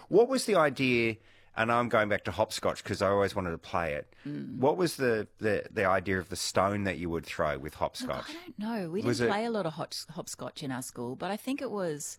What was the idea? And I'm going back to hopscotch because I always wanted to play it. What was the idea of the stone that you would throw with hopscotch? Look, I don't know. We didn't play a lot of hopscotch in our school, but I think it was...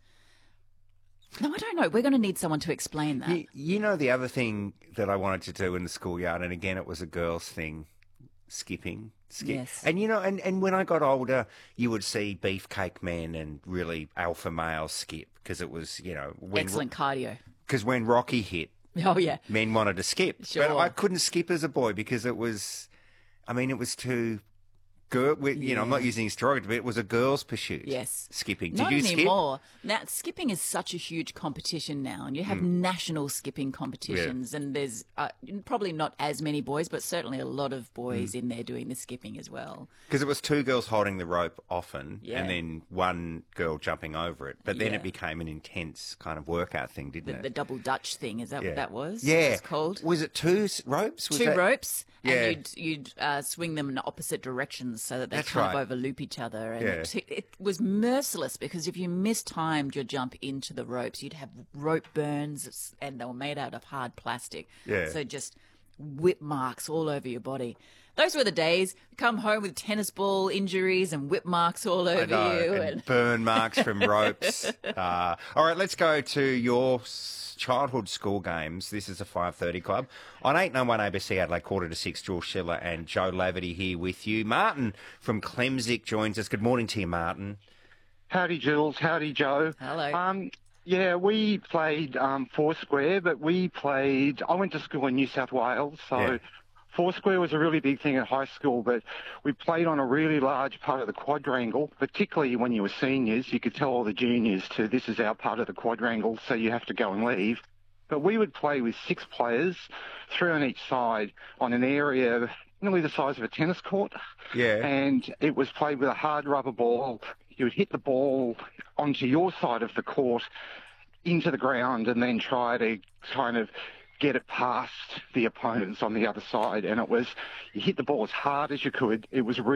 No, I don't know. We're going to need someone to explain that. You know the other thing that I wanted to do in the schoolyard, and again it was a girls' thing, skipping. Yes. And, you know, and when I got older, you would see beefcake men and really alpha males skip because it was, you know... Excellent cardio. Because when Rocky hit, oh, yeah, men wanted to skip. Sure. But I couldn't skip as a boy because it was... I mean, it was too... You know, I'm not using his derogatory, but it was a girl's pursuit. Yes. Skipping. Not Did you anymore. Now, skipping is such a huge competition now, and you have national skipping competitions, and there's probably not as many boys, but certainly a lot of boys in there doing the skipping as well. Because it was two girls holding the rope often, and then one girl jumping over it. But then it became an intense kind of workout thing, didn't it? The double Dutch thing, is that what that was? Yeah. It was called? Was it two ropes? Two ropes, and you'd swing them in opposite directions so that they kind of overloop each other. And it was merciless because if you mistimed your jump into the ropes, you'd have rope burns, and they were made out of hard plastic. Yeah. So just whip marks all over your body. Those were the days. You come home with tennis ball injuries and whip marks all over you. And burn marks from ropes. All right, let's go to your childhood school games. This is a 5:30 club. On 891 ABC Adelaide, 5:45, Jules Schiller and Joe Laverty here with you. Martin from Clemsick joins us. Good morning to you, Martin. Howdy, Jules. Howdy, Joe. Hello. Yeah, we played Foursquare, but I went to school in New South Wales, so Foursquare was a really big thing at high school, but we played on a really large part of the quadrangle, particularly when you were seniors. You could tell all the juniors this is our part of the quadrangle, so you have to go and leave. But we would play with 6 players, 3 on each side, on an area nearly the size of a tennis court. Yeah. And it was played with a hard rubber ball. You would hit the ball onto your side of the court into the ground and then try to kind of get it past the opponents on the other side. And you hit the ball as hard as you could. It was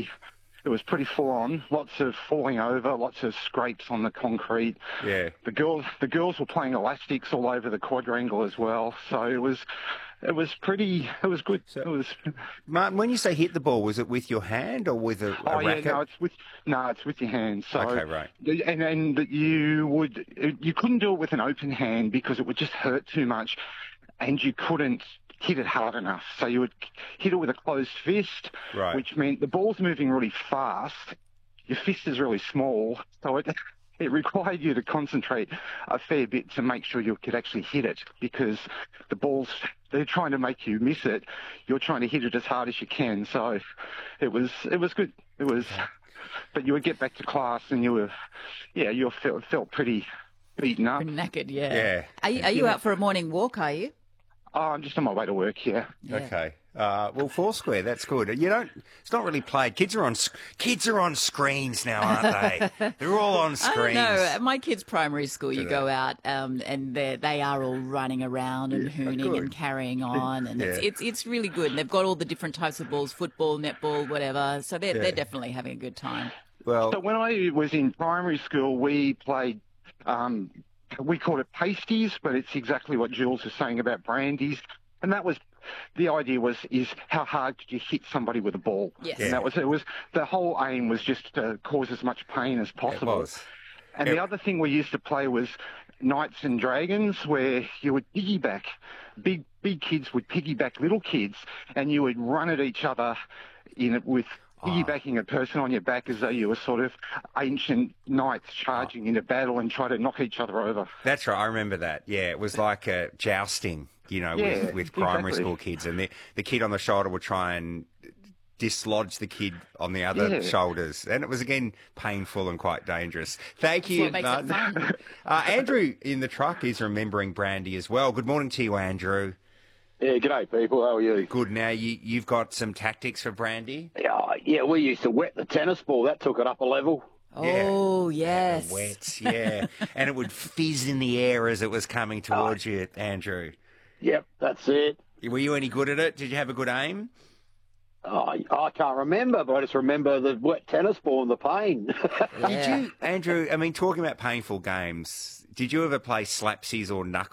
pretty full on. Lots of falling over, lots of scrapes on the concrete. Yeah. The girls were playing elastics all over the quadrangle as well. So it was good. So, Martin, when you say hit the ball, was it with your hand or with a racket? Yeah, it's with your hand. So, okay, right. And you couldn't do it with an open hand because it would just hurt too much, and you couldn't hit it hard enough. So you would hit it with a closed fist, right, which meant the ball's moving really fast. Your fist is really small, so it required you to concentrate a fair bit to make sure you could actually hit it, because they're trying to make you miss it. You're trying to hit it as hard as you can. So it was good. But you would get back to class and you felt pretty beaten up. Pretty knackered, yeah. Are you out for a morning walk, are you? Oh, I'm just on my way to work, yeah. Okay. Well, Foursquare, that's good. It's not really played. Kids are on screens now, aren't they? They're all on screens. I don't know. At my kids' primary school, you go out and they are all running around and hooning and carrying on, and it's really good. And they've got all the different types of balls: football, netball, whatever. So they're definitely having a good time. Well, so when I was in primary school, we played. We called it pasties, but it's exactly what Jules was saying about brandies. And that was, the idea is how hard could you hit somebody with a ball? Yes. And the whole aim was just to cause as much pain as possible. It was. And the other thing we used to play was Knights and Dragons, where you would piggyback. Big kids would piggyback little kids, and you would run at each other with piggybacking a person on your back as though you were sort of ancient knights charging into battle and try to knock each other over. That's right. I remember that. Yeah, it was like a jousting, with primary school kids. And the kid on the shoulder would try and dislodge the kid on the other shoulders. And it was, again, painful and quite dangerous. Thank you. That's what makes it fun. Andrew in the truck is remembering Brandy as well. Good morning to you, Andrew. Yeah, g'day, people. How are you? Good. Now, you've got some tactics for Brandy? Yeah, we used to wet the tennis ball. That took it up a level. Oh, yes. And wet, yeah. And it would fizz in the air as it was coming towards you, Andrew. Yep, that's it. Were you any good at it? Did you have a good aim? Oh, I can't remember, but I just remember the wet tennis ball and the pain. Did you, Andrew, talking about painful games, did you ever play slapsies or